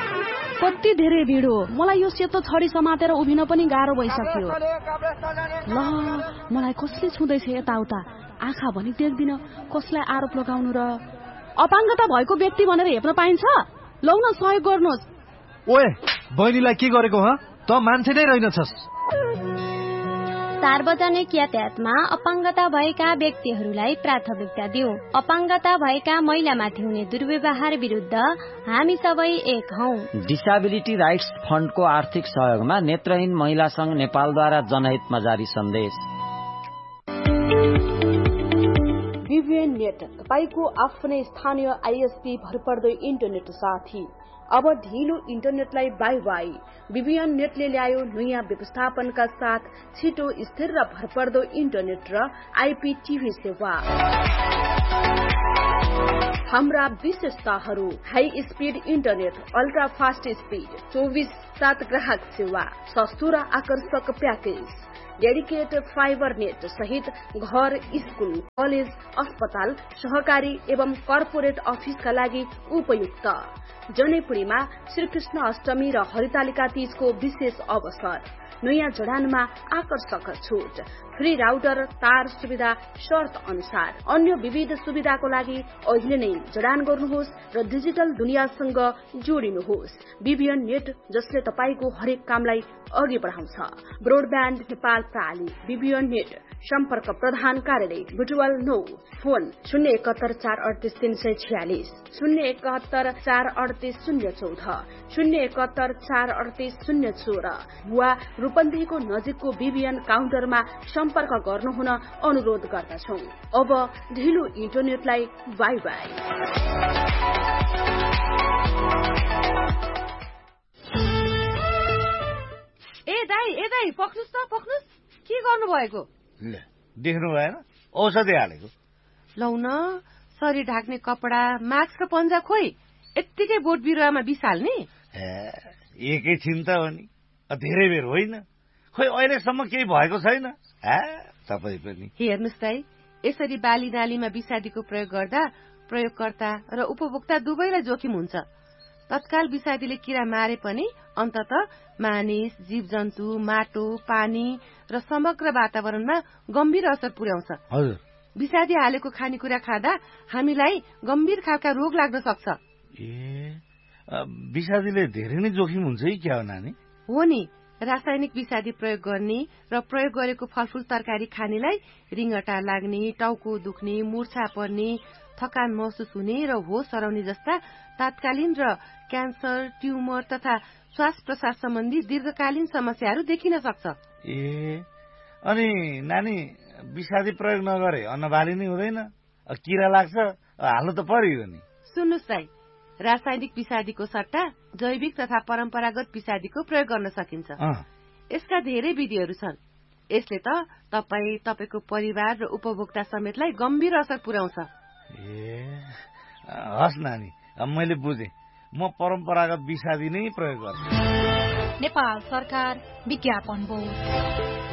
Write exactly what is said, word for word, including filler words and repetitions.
कति धेरै भिड हो। मलाई यो सेतो छडी समातेर उभिन पनि गाह्रो भइसक्यो। ल मलाई कसले छुँदैछ यताउता, आँखा भनी देख्दिन, कसलाई आरोप लगाउनु र। अपाङ्गता भएको व्यक्ति भनेर हेप्न पाइन्छ? लौ न सहयोग गर्नुहोस्। ओए बहिनीलाई के गरेको ह? त मान्छे नै रहेनछस्। सार्वजनिक यातायातमा अपाङ्गता भएका व्यक्तिहरूलाई प्राथमिकता दिऊ। अपाङ्गता भएका महिलामाथि हुने दुर्व्यवहार विरुद्ध हामी सबै एक हौं। डिसेबिलिटी राइट्स फन्डको आर्थिक सहयोगमा नेत्रहीन महिला संघ नेपालद्वारा जनहितमा जारी सन्देश। बीबीएन नेट, तपाईको आफ्नै स्थानीय आईएसपी भरपर्दो इन्टरनेट साथी। अब ढिलो इन्टरनेटलाई बाई बाई। बीबीएन नेटले ल्यायो नयाँ व्यवस्थापनका साथ छिटो, स्थिर र भरपर्दो इन्टरनेट र आईपीटीभी सेवा। हाम्रा विशेषताहरू: high speed internet, ultra fast speed, चौबीस सात ग्राहक सेवा, सस्तो र आकर्षक प्याकेज, डेडिकेटेड फाइबर नेट सहित घर, स्कूल, कलेज, अस्पताल, सहकारी एवं कर्पोरेट अफिसका लागि उपयुक्त। जनैपुरीमा श्रीकृष्ण अष्टमी र हरितालिका तीजको विशेष अवसर। नयाँ जडानमा आकर्षक छुट, फ्री राउटर, तार सुविधा शर्त अनुसार। अन्य विविध सुविधाको लागि अहिले नै जडान गर्नुहोस् र डिजिटल दुनियाँसँग जोडिनुहोस्। बीबीएन नेट, जसले तपाईको हरेक कामलाई अघि बढाउँछ। ब्रोडब्यान्ड नेपाल प्रणाली बीबीएन नेट। सम्पर्क प्रधान कार्यालय बुटवल नौ, फोन शून्य एकहत्तर चार अडतिस तीन सय छयालिस, शून्य एकहत्तर चार अडतिस शून्य चौध, शून्य एकहत्तर चार अडतिस शून्य सोह्र वा रूपन्देहीको नजिकको बीबीएन काउन्टरमा सम्पर्क गर्नुहुन अनुरोध गर्दछौ। अब ढिलो इन्टरनेटलाई बाई बाई। ए दाई ए दाई पक्नुस् त पक्नुस्, के गर्नु भएको? देख्नु भएन, औषधि हालेको। लौ न, शरीर ढाक्ने कपडा, मास्क र पन्जा खोइ यत्तिकै बोट बिरुवामा बिसाल्ने? एकैछिन त हो नि, धेरै बेर होइन। खोइ अहिलेसम्म केही भएको छैन। तपाईँ पनि हेर्नुहोस् दाई, यसरी बाली नालीमा विषादीको प्रयोग गर्दा प्रयोगकर्ता र उपभोक्ता दुवैलाई जोखिम हुन्छ। तत्काल विषादीले किरा मारे पनि अन्तत मानिस, जीव जन्तु, माटो, पानी र समग्र वातावरणमा गम्भीर असर पुर्याउँछ। हजुर, विषादी हालेको खानेकुरा खाँदा हामीलाई गम्भीर खालका रोग लाग्न सक्छ। ए विषादीले धेरै नै जोखिम हुन्छ है क्या हो नानी? हो नि, रासायनिक विषादी प्रयोग गर्ने र प्रयोग गरेको फलफूल तरकारी खानेलाई रिङ्गटा लाग्ने, टाउको दुख्ने, मूर्छा पर्ने, थकान महसुस हुने र होस हराउने जस्ता तात्कालीन र क्यान्सर, ट्युमर तथा श्वास प्रश्वास सम्बन्धी दीर्घकालीन समस्याहरू देखिन सक्छ। ए अनि नानी, विषादी प्रयोग नगरे अन्नबाली नै हुँदैन, किरा लाग्छ, हाल्नु त पर्यो नि। सुन्नुहोस् दाइ, रासायनिक विषादीको सट्टा जैविक तथा परम्परागत विषादीको प्रयोग गर्न सकिन्छ। यसका धेरै विधिहरू छन्। यसले त तपाईँ, तपाईँको परिवार र उपभोक्ता समेतलाई गम्भीर असर पुर्याउँछ। ए हस् नानी, मैले बुझेँ। म परम्परागत विषादी नै प्रयोग गर्छु। नेपाल सरकार विज्ञापन बोर्ड।